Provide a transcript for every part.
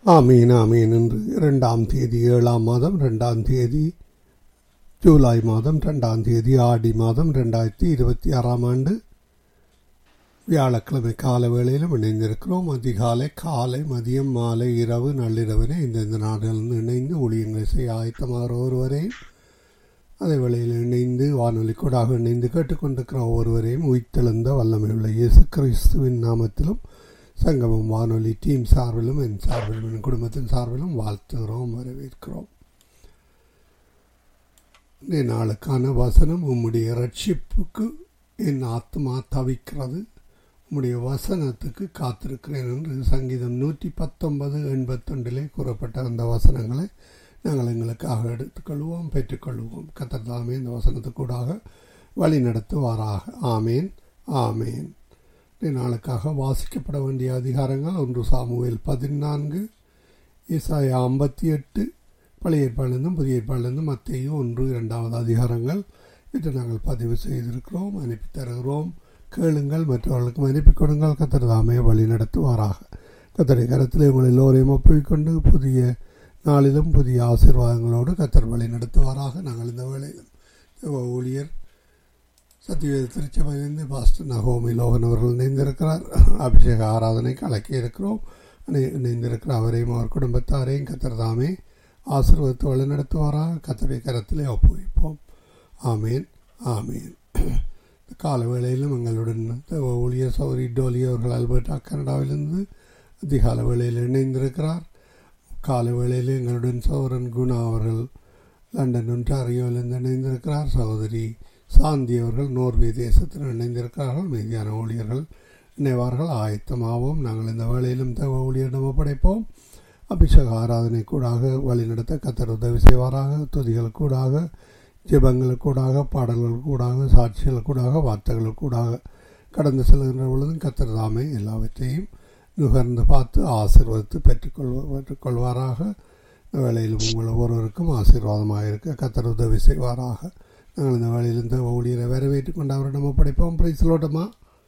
ஆமீன் ஆமீன். இன்று 2ஆம் தேதி 7ஆம் மாதம் 2ஆம் தேதி ஜூலை மாதம் 2ஆம் தேதி ஆடி மாதம் 2026ஆம் ஆண்டு வியாழக்கிழமை கால வேளையிலும் இணைந்திருக்கிறோம். அதிகாலை, காலை, மதியம், மாலை, இரவு, நள்ளிரவினை இந்த நாடுகளிலிருந்து இணைந்து ஊழியங்களை செய்ய ஆயத்தமாகிற ஒருவரையும், அதே வேளையில் இணைந்து வானொலி கூடாக இணைந்து கேட்டுக்கொண்டிருக்கிற ஒவ்வொருவரையும் உயிர்த்தெழுந்த வல்லமையுள்ள இயேசு கிறிஸ்துவின் நாமத்திலும் சங்கமம் வானொலி டீம் சார்பிலும் என் சார்பிலும் என் குடும்பத்தின் சார்பிலும் வாழ்த்துகிறோம், வரவேற்கிறோம். இந்த நாளுக்கான வசனம்: உம்முடைய ரட்சிப்புக்கு என் ஆத்மா தவிக்கிறது, உம்முடைய வசனத்துக்கு காத்திருக்கிறேன் என்று சங்கீதம் 119:82 கூறப்பட்ட அந்த வசனங்களை நாங்கள் எங்களுக்காக எடுத்துக்கொள்வோம், பெற்றுக்கொள்வோம். கர்த்தர் தாமே இந்த வசனத்துக்கூடாக வழி நடத்துவாராக. ஆமேன் ஆமேன். நாளுக்காக வாசிக்கப்பட வேண்டிய அதிகாரங்கள்: 1 சாமுவேல் 14, ஏசாயா 58, பழைய ஏற்பாடிலிருந்தும் புதிய ஏற்பாடிலிருந்தும் மத்தேயு 1, 2வது அதிகாரங்கள். இன்று நாங்கள் பதிவு செய்திருக்கிறோம், அனுப்பி தருகிறோம். கேளுங்கள், மற்றவர்களுக்கும் அனுப்பி கொடுங்கள். கர்த்தர் தாமே வழி நடத்துவாராக. கர்த்தருடைய கரத்தில் உங்கள் எல்லோரையும் ஒப்புவிக்கொண்டு புதிய நாளிலும் புதிய ஆசீர்வாதங்களோடு கர்த்தர் வழி நடத்துவாராக. நாங்கள் இந்த வேளையிலும் ஊழியர் சத்தியவேத திருச்சபையிலிருந்து பாஸ்டர் நகோமி லோகன் அவர்கள் இணைந்திருக்கிறார். அபிஷேக ஆராதனைக்கு அழைக்க இருக்கிறோம். இணைந்திருக்கிற அவரையும் அவர் குடும்பத்தாரையும் கர்த்தர் தாமே ஆசீர்வாதத்தை வழி நடத்துவாராக. கர்த்தருடைய கரத்திலே ஒப்புவிப்போம். ஆமேன் ஆமேன். கால வேளையிலும் எங்களுடன் ஊழியர் சௌரி டோலி அவர்கள் அல்பர்டா கனடாவிலிருந்து அதிகால வேளையில் இணைந்திருக்கிறார். கால வேளையில் எங்களுடன் சௌரன் குணா அவர்கள் லண்டன் ஒன்டாரியோவிலிருந்து இணைந்திருக்கிறார். சகோதரி சாந்தி அவர்கள் நோர்வே தேசத்தில் இணைந்திருக்கிறார்கள். மீதியான ஊழியர்கள் இணைவார்கள். ஆயத்தமாகவும் நாங்கள் இந்த வேளையிலும் ஊழியரிடம் ஒப்படைப்போம். அபிஷேக ஆராதனை கூடாக வழிநடத்த கர்த்தர் உதவி செய்வாராக. துதிகள் கூடாக, ஜெபங்களுக்கூடாக, பாடல்கள் கூடாக, சாட்சிகள் கூடாக, வார்த்தைகள் கூடாக கடந்து செல்கின்ற பொழுதும் கர்த்தர் தாமே எல்லாவற்றையும் நுகர்ந்து பார்த்து ஆசீர்வதித்து பெற்றுக்கொள்வாராக. இந்த வேளையிலும் உங்கள் ஒவ்வொருவருக்கும் ஆசீர்வாதமாக இருக்க கர்த்தர் உதவி செய்வாராக. நாங்கள் இந்த வேளையில் இந்த ஊழியரை வரவேற்றுக் கொண்டு அவரிடம் ஒப்படைப்போம். பிரைஸ்லோட்டமா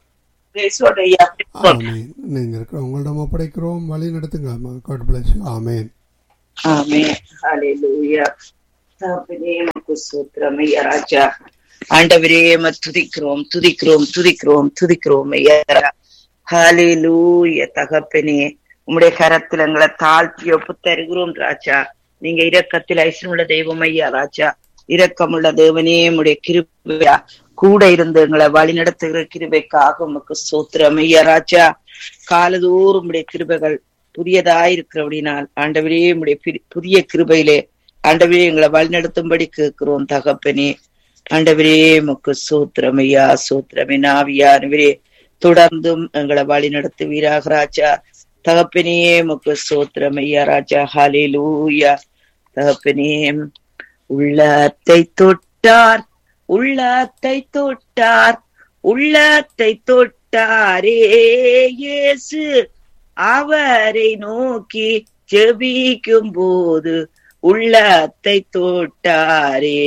ஆமேன். இணைந்திருக்கிறோம், உங்களிடம் ஒப்படைக்கிறோம். வழி நடத்துங்க. God bless you. ஆமேன் ஆமென். ஹல்லேலூயா. தகப்பனே உமக்கு ஸ்தோத்திரம் ஐயா ராஜா. ஆண்டவரே துதிக்கிறோம் துதிக்கிறோம் துதிக்கிறோம் துதிக்கிறோம் ஐயா. ஹல்லேலூயா. தகப்பனே உம்முடைய கரத்தில் எங்களை தாழ்த்தி ஒப்பு தருகிறோம் ராஜா. நீங்க இரக்கத்தில் ஐஸ்வர்யமுள்ள தெய்வம் ஐயா ராஜா. இரக்கமுள்ள தேவனே, உம்முடைய கிருபையா கூட இருந்து எங்களை வழி நடத்துகிற கிருபைக்காக உமக்கு ஸ்தோத்திரம் ஐயா ராஜா. காலதோறும் உம்முடைய கிருபைகள் புதியதாயிருக்கிறபடினால் ஆண்டவரே உம்முடைய புதிய கிருபையிலே ஆண்டவரே எங்களை வழி நடத்தும்படி கேட்கிறோம் தகப்பனே. ஆண்டவரே உமக்கு ஸ்தோத்திரம் ஐயா. ஸ்தோத்திரமே நாவியானவரே, தொடர்ந்தும் எங்களை வழி நடத்துவீராக ராஜா. தகப்பனே உமக்கு ஸ்தோத்திரம் ஐயா ராஜா. ஹல்லேலூயா. தகப்பனே உள்ளத்தை தொட்டார், உள்ளத்தை தொட்டார், உள்ளத்தை தொட்டாரே இயேசு. அவரை நோக்கி ஜெபிக்கும் போது உள்ளத்தை தொட்டாரே.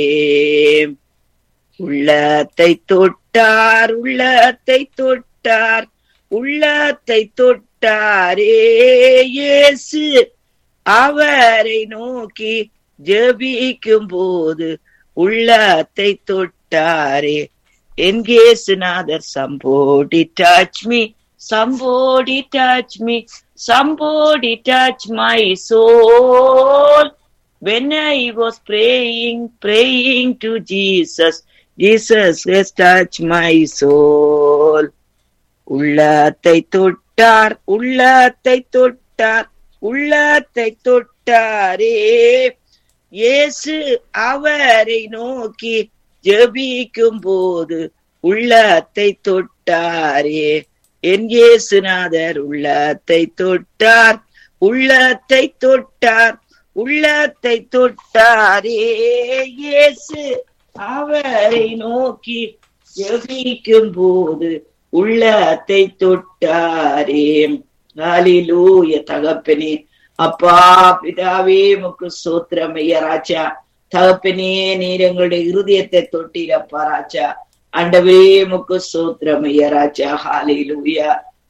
உள்ளத்தை தொட்டார், உள்ளத்தை தொட்டார், உள்ளத்தை தொட்டாரே இயேசு. அவரை நோக்கி ஜெபிக்கும் போது உள்ளத்தை தொட்டாரே. என் இயேசுநாதர் somebody touch me, somebody touch me, somebody touch my soul. When I was praying to Jesus, Jesus has touched my soul. உள்ளத்தை தொட்டார், உள்ளத்தை தொட்டார், உள்ளத்தை தொட்டாரே இயேசு. அவரை நோக்கி ஜெபிக்கும் போது உள்ளத்தை தொட்டாரே. என் இயேசுநாதர் உள்ளத்தை தொட்டார், உள்ளத்தை தொட்டார், உள்ளத்தை தொட்டாரே இயேசு. அவரை நோக்கி ஜெபிக்கும் போது உள்ளத்தை தொட்டாரே. ஹல்லேலூயா. தகப்பனே அப்பா பிதாவே உமக்கு ஸ்தோத்திரம் ஐயா ராஜா. தகப்பனே நீர் எங்களுடைய இருதயத்தை தொட்டீரப்பா ராஜா. ஆண்டவரே உமக்கு ஸ்தோத்திரம் ஐயா ராஜா. ஹல்லேலூயா.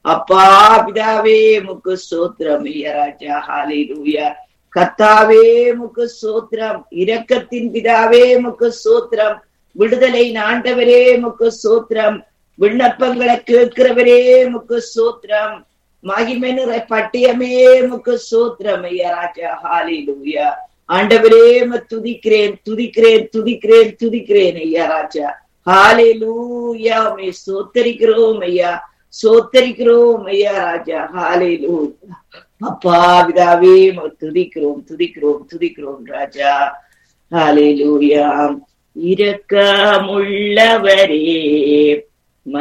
அப்பா பிதாவே முக்கு சோத்திரம் ஐயா ராஜா. ஹalleluya. கர்த்தாவே முக்கு சோத்திரம். இரக்கத்தின் பிதாவே முக்கு சோத்திரம். விடுதலை ஆண்டவரே முக்கு சோத்திரம். விண்ணப்பங்களை கேட்கிறவரே முக்கு சோத்திரம். மகிமை பட்டியமே முக்கு சோத்திரம் ஐயா ராஜா. ஹalleluya. ஆண்டவரே துதிக்கிறேன் துதிக்கிறேன் துதிக்கிறேன் துதிக்கிறேன் ஐயா ராஜா. ஹalleluya. மே சோத்தரிக்கிறோம் ஐயா, சோத்தரிக்கிறோம் ஐயா ராஜா. ஹalleluya. அப்பா பிதாவே துதிக்கிறோம் துதிக்கிறோம் துதிக்கிறோம் ராஜா. ஹalleluya. இரக்கமுள்ளவரே